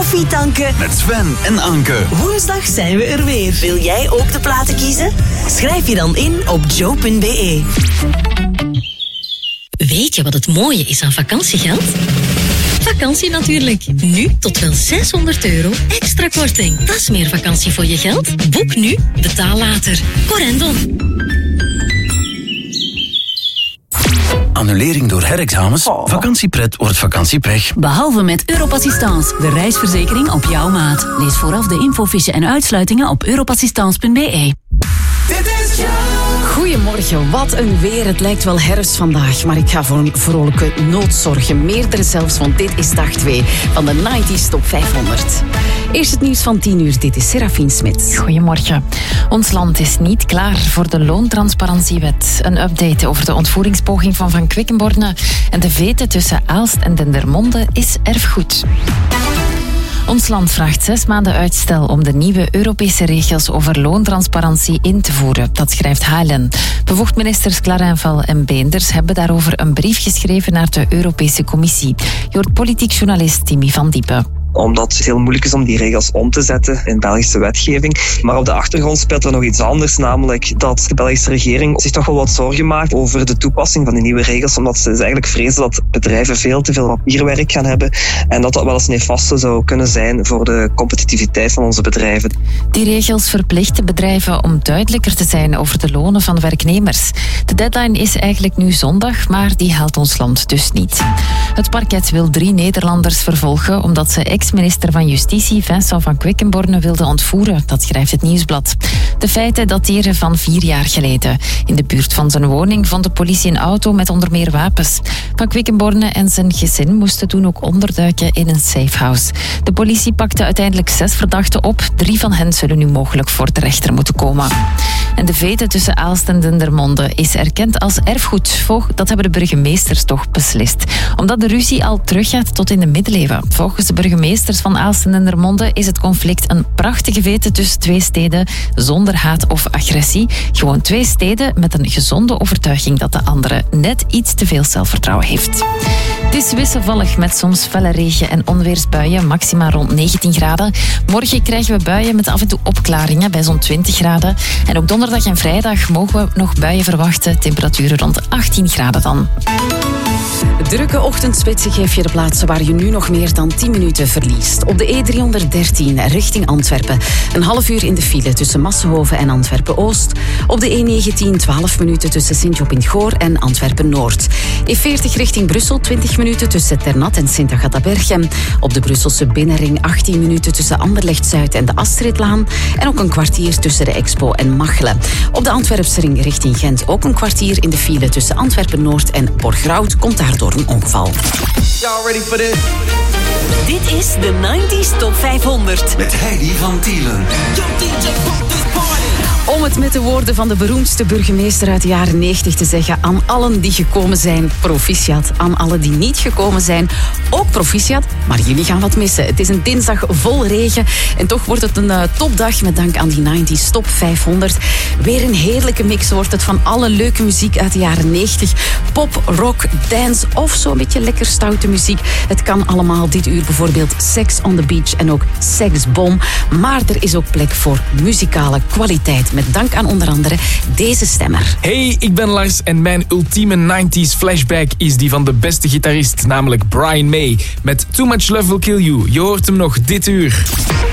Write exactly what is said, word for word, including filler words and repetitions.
koffie tanken met Sven en Anke. Woensdag zijn we er weer. Wil jij ook de platen kiezen? Schrijf je dan in op joe punt b e. Weet je wat het mooie is aan vakantiegeld? Vakantie natuurlijk. Nu tot wel zeshonderd euro extra korting. Dat is meer vakantie voor je geld. Boek nu, betaal later. Corendon. Annulering door herexamens? Oh. Vakantiepret wordt vakantiepech. Behalve met Europassistance, de reisverzekering op jouw maat. Lees vooraf de infofiche en uitsluitingen op europassistance punt b e. Goedemorgen, wat een weer. Het lijkt wel herfst vandaag, maar ik ga voor een vrolijke noot zorgen. Meerdere zelfs, want dit is dag twee van de negentig Top vijfhonderd. Eerst het nieuws van tien uur, dit is Serafien Smits. Goedemorgen. Ons land is niet klaar voor de loontransparantiewet. Een update over de ontvoeringspoging van Van Quickenborne en de vete tussen Aalst en Dendermonde is erfgoed. Ons land vraagt zes maanden uitstel om de nieuwe Europese regels over loontransparantie in te voeren. Dat schrijft H L N. Bevoegd ministers Clarinval en Beenders hebben daarover een brief geschreven naar de Europese Commissie. Je hoort politiek journalist Timmy van Diepen. Omdat het heel moeilijk is om die regels om te zetten in Belgische wetgeving. Maar op de achtergrond speelt er nog iets anders, namelijk dat de Belgische regering zich toch wel wat zorgen maakt over de toepassing van die nieuwe regels, omdat ze dus eigenlijk vrezen dat bedrijven veel te veel papierwerk gaan hebben en dat dat wel eens nefast zou kunnen zijn voor de competitiviteit van onze bedrijven. Die regels verplichten bedrijven om duidelijker te zijn over de lonen van werknemers. De deadline is eigenlijk nu zondag, maar die haalt ons land dus niet. Het parket wil drie Nederlanders vervolgen omdat ze ex-minister van Justitie Vincent van Quickenborne wilde ontvoeren. Dat schrijft het Nieuwsblad. De feiten dateren van vier jaar geleden. In de buurt van zijn woning vond de politie een auto met onder meer wapens. Van Quickenborne en zijn gezin moesten toen ook onderduiken in een safehouse. De politie pakte uiteindelijk zes verdachten op. Drie van hen zullen nu mogelijk voor de rechter moeten komen. En de vete tussen Aalst en Dendermonde is erkend als erfgoed. Dat hebben de burgemeesters toch beslist. Omdat de ruzie al teruggaat tot in de middeleeuwen. Volgens de burgemeesters van Aalst en Dendermonde is het conflict een prachtige vete tussen twee steden zonder haat of agressie. Gewoon twee steden met een gezonde overtuiging dat de andere net iets te veel zelfvertrouwen heeft. Het is wisselvallig met soms felle regen en onweersbuien, maxima rond negentien graden. Morgen krijgen we buien met af en toe opklaringen bij zo'n twintig graden. En ook donderdag en vrijdag mogen we nog buien verwachten, temperaturen rond achttien graden dan. Drukke ochtendspitsen geef je de plaatsen waar je nu nog meer dan tien minuten verliest. Op de E driehonderddertien richting Antwerpen. Een half uur in de file tussen Massenhoven en Antwerpen-Oost. Op de E negentien twaalf minuten tussen Sint-Job-in-het-Goor en Antwerpen-Noord. E veertig richting Brussel twintig minuten tussen Ternat en Sint-Agatha-Berchem. Op de Brusselse binnenring achttien minuten tussen Anderlecht-Zuid en de Astridlaan. En ook een kwartier tussen de Expo en Machelen. Op de Antwerpse ring richting Gent ook een kwartier in de file tussen Antwerpen-Noord en Borgerhout. Komt daardoor een ongeval. Y'all ready for this? Dit is de negentig Top vijfhonderd. Met Heidi van Tielen. Om het met de woorden van de beroemdste burgemeester uit de jaren negentig te zeggen, aan allen die gekomen zijn, proficiat. Aan allen die niet gekomen zijn, ook proficiat. Maar jullie gaan wat missen. Het is een dinsdag vol regen en toch wordt het een uh, topdag met dank aan die negentig Top vijfhonderd. Weer een heerlijke mix wordt het van alle leuke muziek uit de jaren negentig. Pop, rock, dance of zo'n beetje lekker stoute muziek. Het kan allemaal dit uur, bijvoorbeeld Sex on the Beach en ook Sexbom. Maar er is ook plek voor muzikale kwaliteit. Met dank aan onder andere deze stemmer. Hey, ik ben Lars en mijn ultieme negenties flashback is die van de beste gitarist, namelijk Brian May. Met Too Much Love Will Kill You. Je hoort hem nog dit uur.